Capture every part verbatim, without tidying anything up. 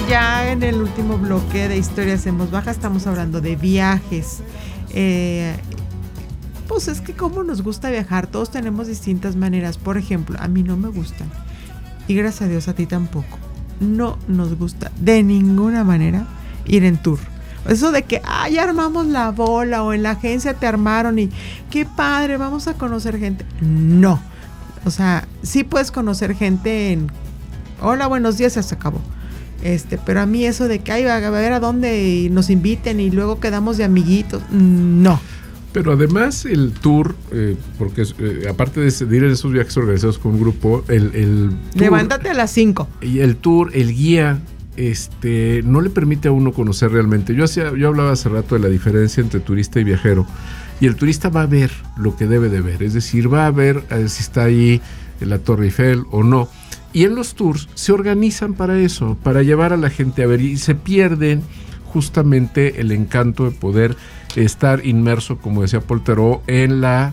ya en el último bloque de Historias en Voz Baja estamos hablando de viajes. Eh, pues es que cómo nos gusta viajar, todos tenemos distintas maneras. Por ejemplo, a mí no me gustan, y gracias a Dios a ti tampoco, no nos gusta de ninguna manera ir en tour. Eso de que, ah, ya armamos la bola, o en la agencia te armaron y qué padre, vamos a conocer gente. No, o sea, sí puedes conocer gente en hola, buenos días, ya se acabó. Este, pero a mí eso de que, ay, a ver a dónde nos inviten y luego quedamos de amiguitos, no. Pero además el tour, eh, porque eh, aparte de, de ir en esos viajes organizados con un grupo, el, el tour, levántate a las cinco. Y el tour, el guía, este, no le permite a uno conocer realmente. Yo hacía, yo hablaba hace rato de la diferencia entre turista y viajero. Y el turista va a ver lo que debe de ver, es decir, va a ver eh, si está ahí en la Torre Eiffel o no. Y en los tours se organizan para eso, para llevar a la gente a ver, y se pierden justamente el encanto de poder estar inmerso, como decía Paul Theroux, en la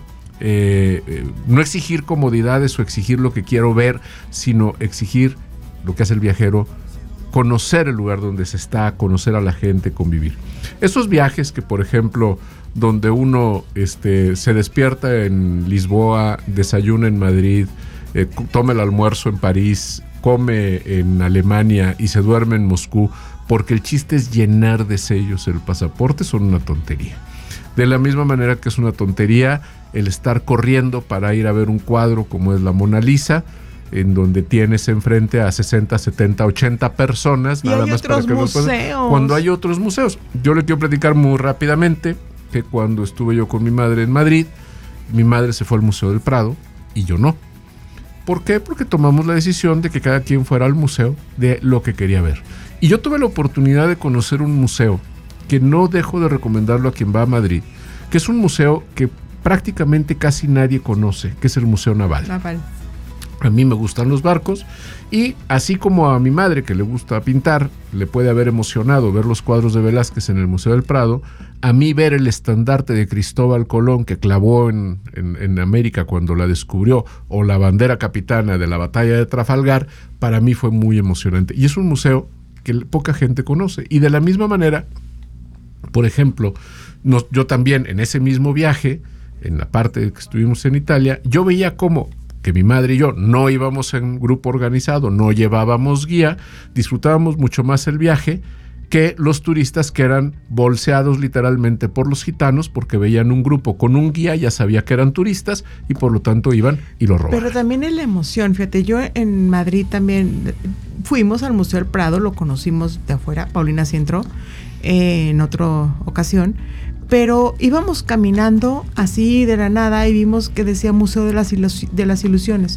eh, eh, no exigir comodidades o exigir lo que quiero ver, sino exigir lo que hace el viajero, conocer el lugar donde se está, conocer a la gente, convivir. Esos viajes que, por ejemplo, donde uno este, se despierta en Lisboa, desayuna en Madrid, eh, toma el almuerzo en París, come en Alemania y se duerme en Moscú, porque el chiste es llenar de sellos el pasaporte, son una tontería. De la misma manera que es una tontería el estar corriendo para ir a ver un cuadro como es la Mona Lisa, en donde tienes enfrente a sesenta, setenta, ochenta personas, y nada hay más para otros que museos. Puedan, cuando hay otros museos. Yo le quiero platicar muy rápidamente que cuando estuve yo con mi madre en Madrid, mi madre se fue al Museo del Prado y yo no. ¿Por qué? Porque tomamos la decisión de que cada quien fuera al museo de lo que quería ver. Y yo tuve la oportunidad de conocer un museo que no dejo de recomendarlo a quien va a Madrid, que es un museo que prácticamente casi nadie conoce, que es el Museo Naval. Naval. A mí me gustan los barcos y así como a mi madre que le gusta pintar, le puede haber emocionado ver los cuadros de Velázquez en el Museo del Prado, a mí ver el estandarte de Cristóbal Colón que clavó en, en, en América cuando la descubrió, o la bandera capitana de la batalla de Trafalgar, para mí fue muy emocionante. Y es un museo que poca gente conoce. Y de la misma manera, por ejemplo, nos, yo también en ese mismo viaje, en la parte que estuvimos en Italia, yo veía cómo que mi madre y yo no íbamos en grupo organizado, no llevábamos guía, disfrutábamos mucho más el viaje que los turistas que eran bolseados literalmente por los gitanos, porque veían un grupo con un guía, ya sabía que eran turistas y por lo tanto iban y lo robaban. Pero también es la emoción, fíjate, yo en Madrid también fuimos al Museo del Prado, lo conocimos de afuera, Paulina sí entró eh, en otra ocasión, pero íbamos caminando así de la nada y vimos que decía Museo de las, Ilus- de las Ilusiones.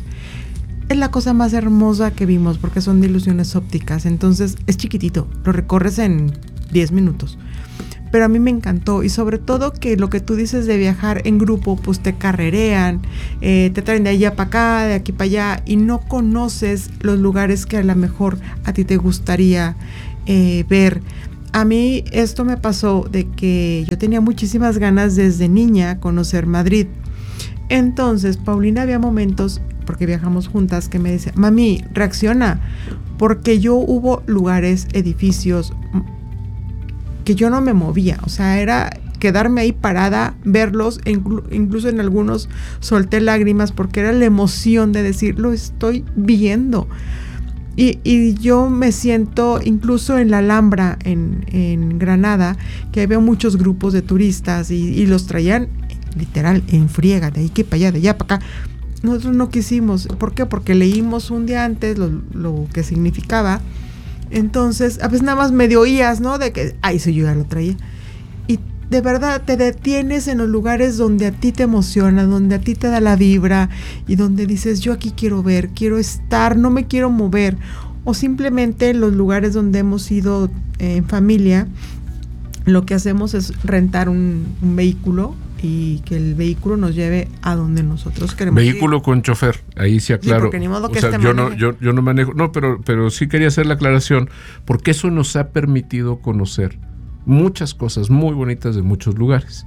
Es la cosa más hermosa que vimos porque son de ilusiones ópticas, entonces es chiquitito, lo recorres en diez minutos. Pero a mí me encantó, y sobre todo que lo que tú dices de viajar en grupo, pues te carrerean, eh, te traen de allá para acá, de aquí para allá, y no conoces los lugares que a lo mejor a ti te gustaría eh, ver. A mí esto me pasó de que yo tenía muchísimas ganas desde niña conocer Madrid. Entonces, Paulina, había momentos, porque viajamos juntas, que me decía, mami, reacciona, porque yo hubo lugares, edificios que yo no me movía, o sea, era quedarme ahí parada, verlos, e inclu- incluso en algunos solté lágrimas porque era la emoción de decir, lo estoy viendo. Y, y yo me siento, incluso en la Alhambra, en, en Granada, que había muchos grupos de turistas y, y los traían literal en friega, de ahí que para allá, de allá para acá. Nosotros no quisimos. ¿Por qué? Porque leímos un día antes lo, lo que significaba. Entonces, a veces nada más medio oías, ¿no? De que, ay, eso yo ya lo traía. Y de verdad te detienes en los lugares donde a ti te emociona, donde a ti te da la vibra y donde dices, yo aquí quiero ver, quiero estar, no me quiero mover. O simplemente en los lugares donde hemos ido eh, en familia, lo que hacemos es rentar un, un vehículo y que el vehículo nos lleve a donde nosotros queremos Vehículo ir. Con chofer, ahí sí aclaro. Sí, porque ni modo que o sea, este yo, no, maneje. yo, yo no manejo, no, pero, pero sí quería hacer la aclaración, porque eso nos ha permitido conocer muchas cosas muy bonitas de muchos lugares.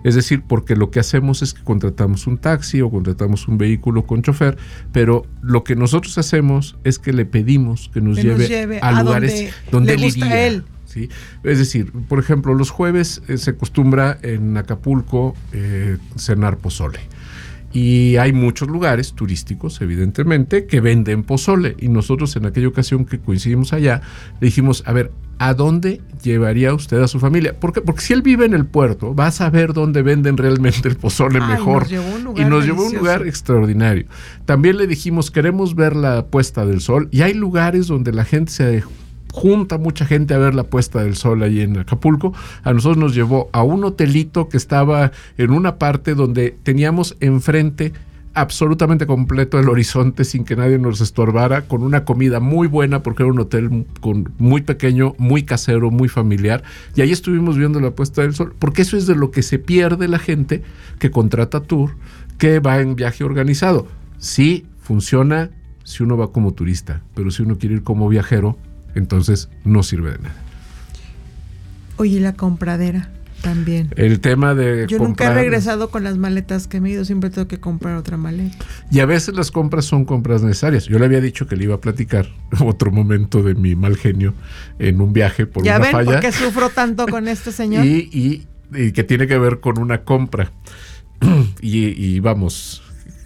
Es decir, porque lo que hacemos es que contratamos un taxi o contratamos un vehículo con chofer, pero lo que nosotros hacemos es que le pedimos que nos, que lleve, nos lleve a, a lugares donde, donde le él gusta iría. a él. ¿Sí? Es decir, por ejemplo, los jueves eh, se acostumbra en Acapulco eh, cenar pozole. Y hay muchos lugares turísticos, evidentemente, que venden pozole. Y nosotros en aquella ocasión que coincidimos allá, le dijimos, a ver, ¿a dónde llevaría usted a su familia? ¿Por qué? Porque si él vive en el puerto, va a saber dónde venden realmente el pozole Ay, mejor. Nos llevó un lugar y nos delicioso. llevó a un lugar extraordinario. También le dijimos, queremos ver la puesta del sol. Y hay lugares donde la gente se junta mucha gente a ver la puesta del sol ahí en Acapulco. A nosotros nos llevó a un hotelito que estaba en una parte donde teníamos enfrente absolutamente completo el horizonte sin que nadie nos estorbara, con una comida muy buena porque era un hotel con, muy pequeño, muy casero, muy familiar, y ahí estuvimos viendo la puesta del sol, porque eso es de lo que se pierde la gente que contrata tour, que va en viaje organizado. Sí, funciona si uno va como turista, pero si uno quiere ir como viajero, entonces no sirve de nada. Oye, la compradera también. El tema de Yo comprar, nunca he regresado con las maletas que me he ido, siempre tengo que comprar otra maleta. Y a veces las compras son compras necesarias. Yo le había dicho que le iba a platicar otro momento de mi mal genio en un viaje por ¿Ya una ven falla. por qué sufro tanto con este señor? Y, y, y que tiene que ver con una compra. y, y vamos,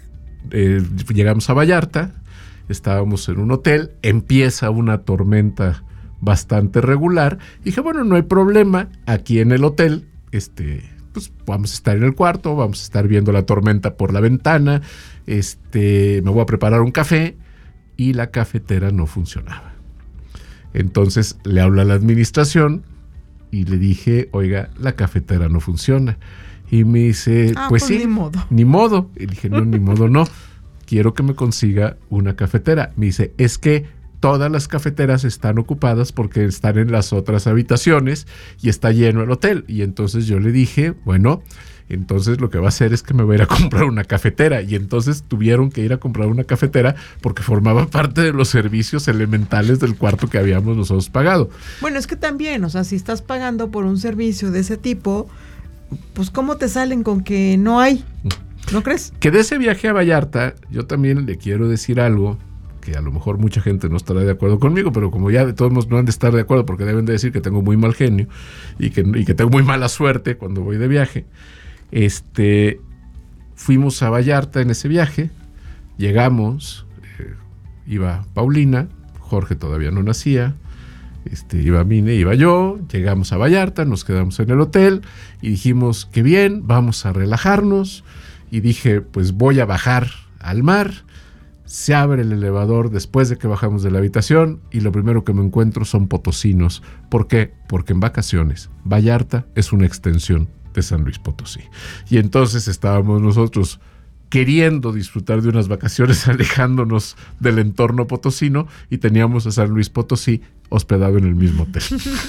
eh, llegamos a Vallarta, estábamos en un hotel, empieza una tormenta bastante regular. Y dije, bueno, no hay problema, aquí en el hotel, este, pues vamos a estar en el cuarto, vamos a estar viendo la tormenta por la ventana, este, me voy a preparar un café, y la cafetera no funcionaba. Entonces le hablo a la administración y le dije, oiga, la cafetera no funciona. Y me dice, ah, pues, pues sí, ni modo. Ni modo. Y le dije, no, ni modo, no. Quiero que me consiga una cafetera. Me dice, es que todas las cafeteras están ocupadas porque están en las otras habitaciones y está lleno el hotel. Y entonces yo le dije, bueno, entonces lo que va a hacer es que me voy a ir a comprar una cafetera. Y entonces tuvieron que ir a comprar una cafetera porque formaba parte de los servicios elementales del cuarto que habíamos nosotros pagado. Bueno, es que también, o sea, si estás pagando por un servicio de ese tipo, pues ¿cómo te salen con que no hay? ¿No crees? Que de ese viaje a Vallarta, yo también le quiero decir algo que a lo mejor mucha gente no estará de acuerdo conmigo, pero como ya de todos modos no han de estar de acuerdo porque deben de decir que tengo muy mal genio y que, y que tengo muy mala suerte cuando voy de viaje, este, fuimos a Vallarta en ese viaje, llegamos, eh, iba Paulina, Jorge todavía no nacía, Este, iba Mine, iba yo, llegamos a Vallarta, nos quedamos en el hotel y dijimos, qué bien, vamos a relajarnos. Y dije, pues voy a bajar al mar. Se abre el elevador después de que bajamos de la habitación y lo primero que me encuentro son potosinos. ¿Por qué? Porque en vacaciones Vallarta es una extensión de San Luis Potosí. Y entonces estábamos nosotros queriendo disfrutar de unas vacaciones alejándonos del entorno potosino y teníamos a San Luis Potosí hospedado en el mismo hotel.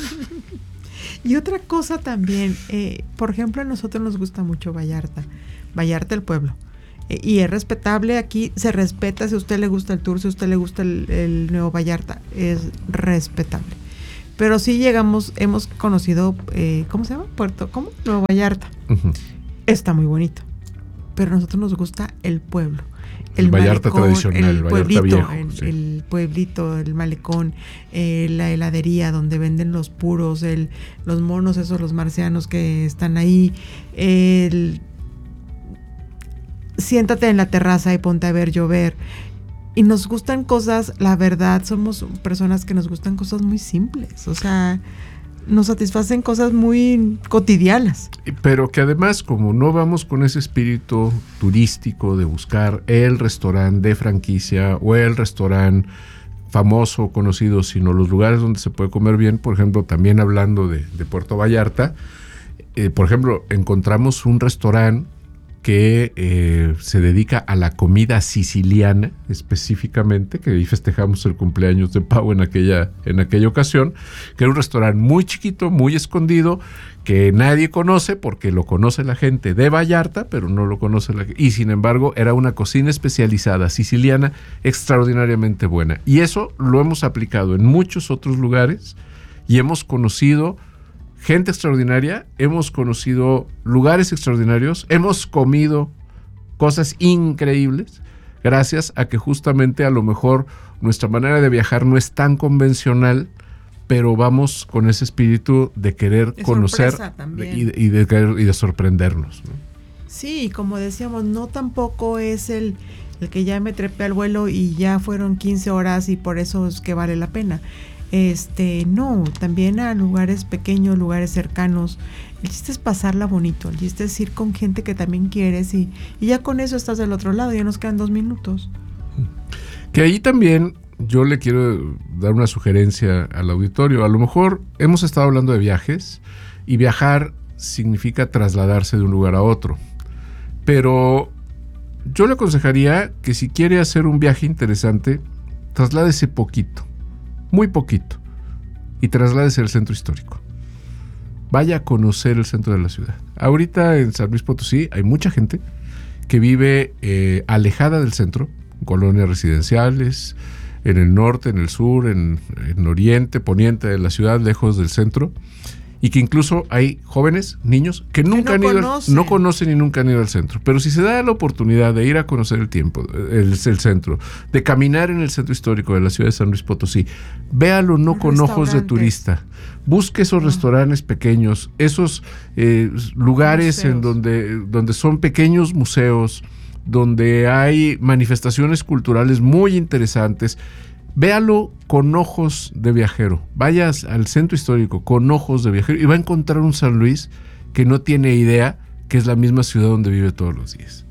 Y otra cosa también, eh, por ejemplo, a nosotros nos gusta mucho Vallarta, Vallarta el pueblo, eh, y es respetable, aquí se respeta, si a usted le gusta el tour, si a usted le gusta el, el Nuevo Vallarta, es respetable. Pero sí llegamos, hemos conocido, eh, ¿cómo se llama? Puerto, ¿cómo? Nuevo Vallarta. Uh-huh. Está muy bonito, pero a nosotros nos gusta el pueblo. El, el Vallarta malecón, tradicional, el Vallarta pueblito, viejo, el, sí. el pueblito, el malecón, eh, la heladería donde venden los puros, el, los monos esos, los marcianos que están ahí, el, siéntate en la terraza y ponte a ver llover. Y nos gustan cosas, la verdad, somos personas que nos gustan cosas muy simples, o sea, nos satisfacen cosas muy cotidianas. Pero que además, como no vamos con ese espíritu turístico de buscar el restaurante de franquicia o el restaurante famoso o conocido, sino los lugares donde se puede comer bien, por ejemplo, también hablando de, de Puerto Vallarta, eh, por ejemplo, encontramos un restaurante que eh, se dedica a la comida siciliana específicamente, que ahí festejamos el cumpleaños de Pau en aquella, en aquella ocasión, que era un restaurante muy chiquito, muy escondido, que nadie conoce porque lo conoce la gente de Vallarta, pero no lo conoce la gente. Y sin embargo, era una cocina especializada siciliana extraordinariamente buena. Y eso lo hemos aplicado en muchos otros lugares y hemos conocido gente extraordinaria, hemos conocido lugares extraordinarios, hemos comido cosas increíbles, gracias a que justamente a lo mejor nuestra manera de viajar no es tan convencional, pero vamos con ese espíritu de querer de conocer y de, y, de, y de sorprendernos, ¿no? Sí, como decíamos, no tampoco es el, el que ya me trepé al vuelo y ya fueron quince horas y por eso es que vale la pena. Este, no, también a lugares pequeños, lugares cercanos. El chiste es pasarla bonito, el chiste es ir con gente que también quieres y, y ya con eso estás del otro lado, ya nos quedan dos minutos. Que ahí también yo le quiero dar una sugerencia al auditorio. A lo mejor hemos estado hablando de viajes y viajar significa trasladarse de un lugar a otro. Pero yo le aconsejaría que si quiere hacer un viaje interesante, trasládese poquito, muy poquito, y trasládese al centro histórico. Vaya a conocer el centro de la ciudad. Ahorita en San Luis Potosí hay mucha gente que vive eh, alejada del centro, en colonias residenciales, en el norte, en el sur, en, en oriente, poniente de la ciudad, lejos del centro, y que incluso hay jóvenes, niños, que nunca que no han ido, conocen. no conocen y nunca han ido al centro. Pero si se da la oportunidad de ir a conocer el tiempo, el, el centro, de caminar en el centro histórico de la ciudad de San Luis Potosí, véalo no con ojos de turista. Busque esos restaurantes pequeños, esos eh, lugares museos. en donde, donde son pequeños museos, donde hay manifestaciones culturales muy interesantes. Véalo con ojos de viajero. Vayas al centro histórico con ojos de viajero y va a encontrar un San Luis que no tiene idea que es la misma ciudad donde vive todos los días.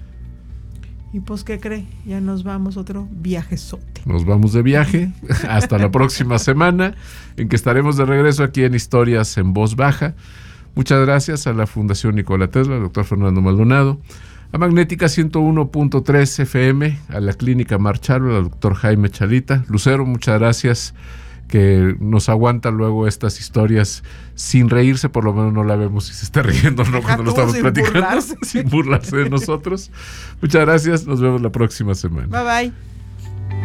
Y pues, ¿qué cree? Ya nos vamos otro viajezote. Nos vamos de viaje. Hasta la próxima semana, en que estaremos de regreso aquí en Historias en Voz Baja. Muchas gracias a la Fundación Nikola Tesla, al doctor Fernando Maldonado, a Magnética ciento uno punto tres F M, a la Clínica Marchalo, al doctor Jaime Chalita. Lucero, muchas gracias, que nos aguanta luego estas historias sin reírse, por lo menos no la vemos si se está riendo, ¿no? Cuando lo estamos sin platicando, burlarse. sin burlarse de nosotros. Muchas gracias, nos vemos la próxima semana. Bye bye.